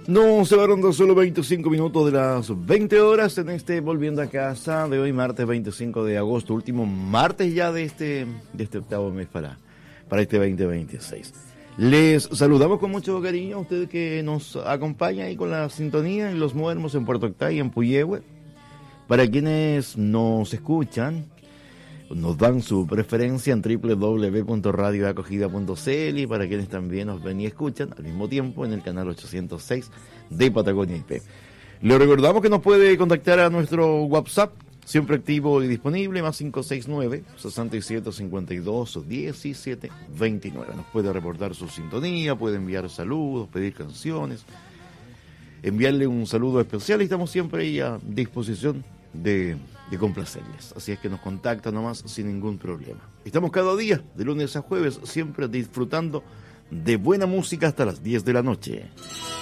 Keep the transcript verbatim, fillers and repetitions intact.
Nos separan solo veinticinco minutos de las veinte horas en este Volviendo a Casa de hoy, martes veinticinco de agosto, último martes ya de este, de este octavo mes para, para este veinte veintiséis. Les saludamos con mucho cariño a ustedes que nos acompañan ahí con la sintonía en Los Muermos, en Puerto Octay, en Puyehue. Para quienes nos escuchan, nos dan su preferencia en doble u doble u doble u punto radio acogida punto c l y para quienes también nos ven y escuchan al mismo tiempo en el canal ochocientos seis de Patagonia I P. Le recordamos que nos puede contactar a nuestro WhatsApp, siempre activo y disponible, más cinco seis nueve, sesenta y siete cincuenta y dos, diecisiete veintinueve. Nos puede reportar su sintonía, puede enviar saludos, pedir canciones, enviarle un saludo especial y estamos siempre ahí a disposición de, de complacerles. Así es que nos contactan nomás sin ningún problema. Estamos cada día, de lunes a jueves, siempre disfrutando de buena música hasta las diez de la noche.